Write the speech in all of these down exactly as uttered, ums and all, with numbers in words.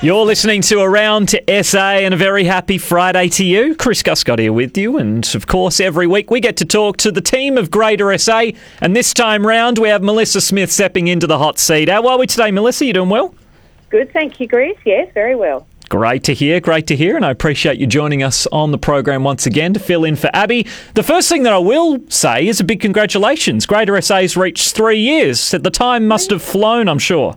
You're listening to Around to S A, and a very happy Friday to you. Chris Guscott here with you, and of course every week we get to talk to the team of Greater S A, and this time round we have Melissa Smith stepping into the hot seat. How are we today, Melissa? You doing well? Good, thank you, Grace. Yes, very well. Great to hear, great to hear, and I appreciate you joining us on the program once again to fill in for Abby. The first thing that I will say is a big congratulations. Greater S A's reached three years. The time must have flown, I'm sure.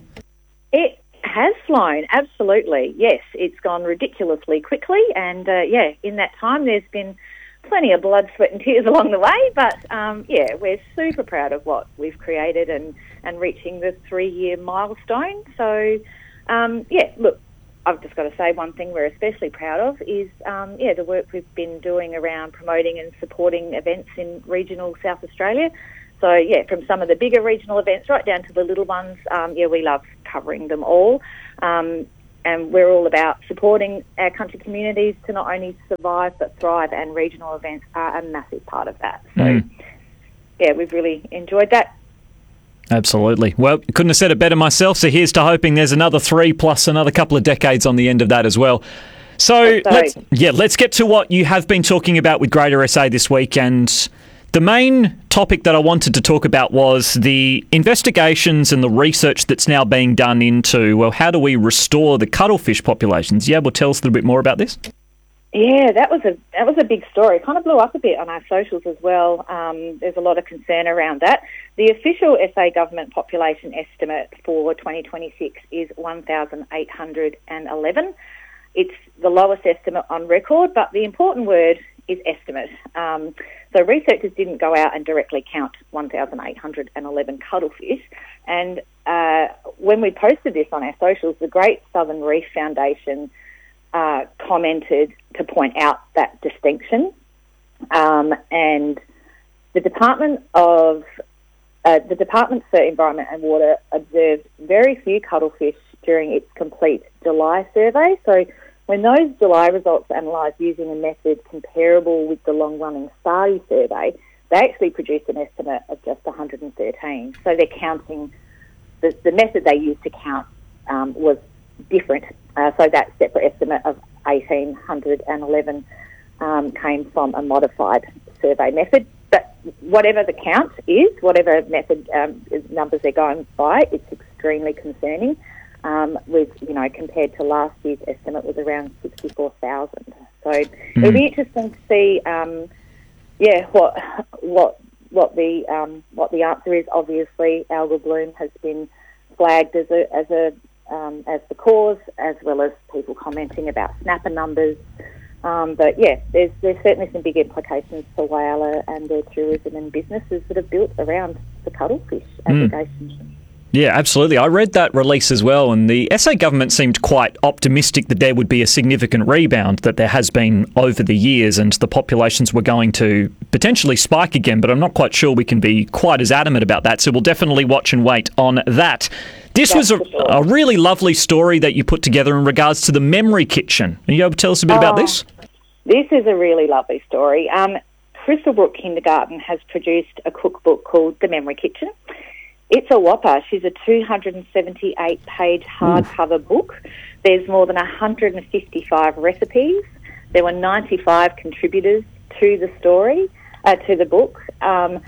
It has flown, absolutely. Yes, it's gone ridiculously quickly, and uh, yeah, in that time there's been plenty of blood, sweat and tears along the way, but um, yeah, we're super proud of what we've created and, and reaching the three-year milestone. So, um, yeah, look, I've just got to say one thing we're especially proud of is, um, yeah, the work we've been doing around promoting and supporting events in regional South Australia. So, yeah, from some of the bigger regional events right down to the little ones, um, yeah, we love covering them all. Um, and we're all about supporting our country communities to not only survive but thrive, and regional events are a massive part of that. So, mm. yeah, we've really enjoyed that. Absolutely. Well, couldn't have said it better myself, so here's to hoping there's another three plus another couple of decades on the end of that as well. So, let's, yeah, let's get to what you have been talking about with Greater S A this week, and the main topic that I wanted to talk about was the investigations and the research that's now being done into, well, how do we restore the cuttlefish populations? Yeah, well, tell us a little bit more about this. Yeah, that was a that was a big story. It kind of blew up a bit on our socials as well. Um, there's a lot of concern around that. The official S A government population estimate for twenty twenty-six is one thousand eight hundred eleven. It's the lowest estimate on record, but the important word is estimate. Um, so researchers didn't go out and directly count one thousand eight hundred eleven cuttlefish. And uh, when we posted this on our socials, the Great Southern Reef Foundation uh, commented to point out that distinction. Um, and the Department of uh, the Department for Environment and Water observed very few cuttlefish during its complete July survey. So when those July results are analysed using a method comparable with the long-running SARDI survey, they actually produced an estimate of just one hundred thirteen. So they're counting, the, the method they used to count um, was different. Uh, so that separate estimate of one thousand eight hundred eleven um, came from a modified survey method. But whatever the count is, whatever method um, numbers they're going by, it's extremely concerning. Um, with, you know, compared to last year's estimate was around sixty-four thousand. So mm. it'll be interesting to see, um, yeah, what what what the um, what the answer is. Obviously, algal bloom has been flagged as a as a um, as the cause, as well as people commenting about snapper numbers. Um, but yeah, there's there's certainly some big implications for Whyalla and their tourism and businesses that are built around the cuttlefish aggregation. Mm. Yeah, absolutely. I read that release as well, and the S A government seemed quite optimistic that there would be a significant rebound that there has been over the years, and the populations were going to potentially spike again, but I'm not quite sure we can be quite as adamant about that, so we'll definitely watch and wait on that. This That's was a, sure. a really lovely story that you put together in regards to the Memory Kitchen. Are you able to tell us a bit oh, about this? This is a really lovely story. Um, Crystalbrook Kindergarten has produced a cookbook called The Memory Kitchen. It's a whopper. She's a two hundred seventy-eight page hardcover Ooh. book. There's more than one hundred fifty-five recipes. There were ninety-five contributors to the story, uh, to the book. Um,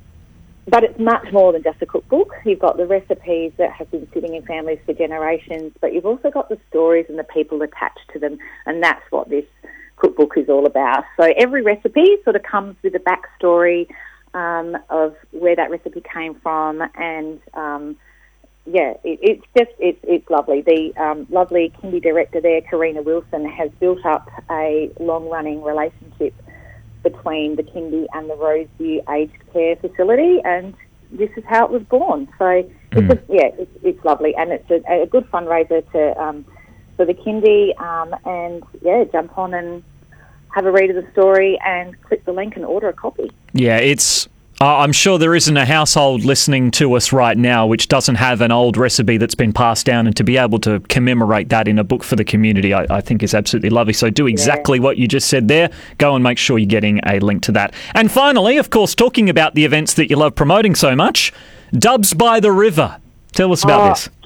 but it's much more than just a cookbook. You've got the recipes that have been sitting in families for generations, but you've also got the stories and the people attached to them, and that's what this cookbook is all about. So every recipe sort of comes with a backstory Um, of where that recipe came from, and um, yeah, it, it's just it's it's lovely. The um, lovely kindy director there, Karina Wilson, has built up a long-running relationship between the kindy and the Roseview Aged Care Facility, and this is how it was born. So mm. it's a, yeah, it's, it's lovely, and it's a, a good fundraiser to um, for the kindy, um, and yeah, jump on and have a read of the story and click the link and order a copy. Yeah, it's... Uh, I'm sure there isn't a household listening to us right now which doesn't have an old recipe that's been passed down, and to be able to commemorate that in a book for the community, I, I think is absolutely lovely. So do exactly yeah. what you just said there. Go and make sure you're getting a link to that. And finally, of course, talking about the events that you love promoting so much, Dubs by the River. Tell us about oh, this.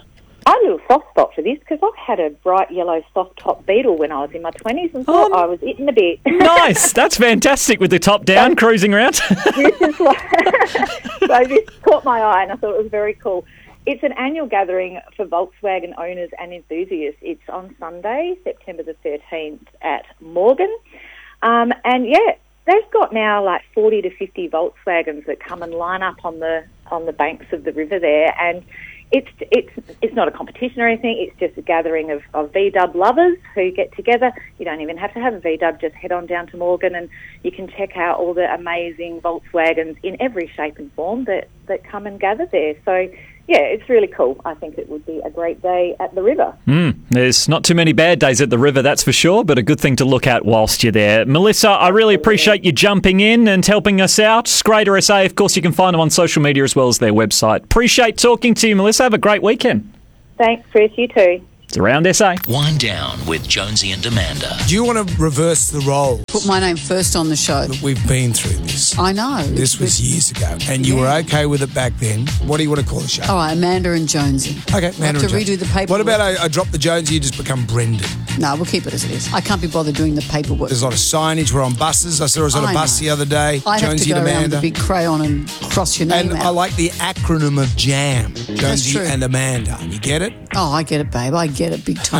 I'm a little soft spot for this because I've had a bright yellow soft top Beetle when I was in my twenties and thought Oh, I was eating a bit. Nice. That's fantastic with the top down, cruising around. This is like, so this caught my eye and I thought it was very cool. It's an annual gathering for Volkswagen owners and enthusiasts. It's on Sunday, September the thirteenth at Morgan. Um, and, yeah, they've got now like forty to fifty Volkswagens that come and line up on the on the banks of the river there. And it's it's it's not a competition or anything. It's just a gathering of, of V W lovers who get together. You don't even have to have a V W. Just head on down to Morgan and you can check out all the amazing Volkswagens in every shape and form that, that come and gather there. So, yeah, it's really cool. I think it would be a great day at the river. Mm, there's not too many bad days at the river, that's for sure, but a good thing to look at whilst you're there. Melissa, I really appreciate you jumping in and helping us out. Greater S A, of course, you can find them on social media as well as their website. Appreciate talking to you, Melissa. Have a great weekend. Thanks, Chris. You too. It's Around S A. Wind Down with Jonesy and Amanda. Do you want to reverse the role? Put my name first on the show. We've been through this. I know. This was years ago, and you Yeah. were okay with it back then. What do you want to call the show? All right, Amanda and Jonesy. Okay, We'll Amanda have to and redo Jonesy. the paperwork. What about I, I drop the Jonesy, you just become Brendan? No, we'll keep it as it is. I can't be bothered doing the paperwork. There's a lot of signage. We're on buses. I saw us on a I bus know. the other day. I have to Jonesy go and around Amanda. with a big crayon and cross your name and out. I like the acronym of JAM. Jonesy true. and Amanda. You get it? Oh, I get it, babe. I get it big time.